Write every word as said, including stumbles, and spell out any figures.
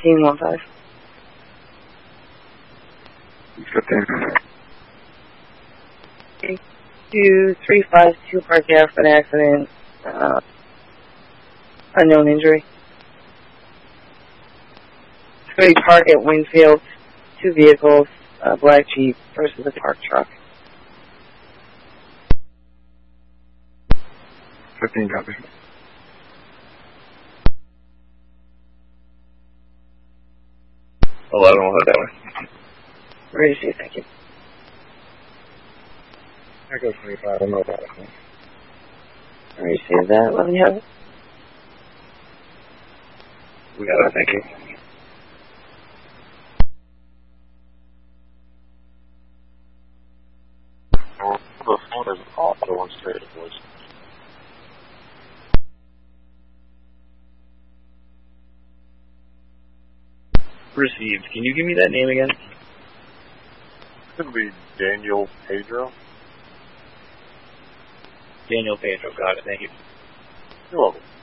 fifteen one five. fifteen. two three five two Park Ave for an accident. Uh, unknown injury. three Park at Wingfield. Two vehicles, a black Jeep versus a parked truck. fifteen copy. eleven will head that way. Ready to see, thank you. Echo twenty-five, I'll know about it. Ready to see that, eleven you have it? We got it, thank you. The phone is off, the one straight it was. Received. Can you give me that name again? It's going to be Daniel Pedro. Daniel Pedro. Got it. Thank you. You're welcome.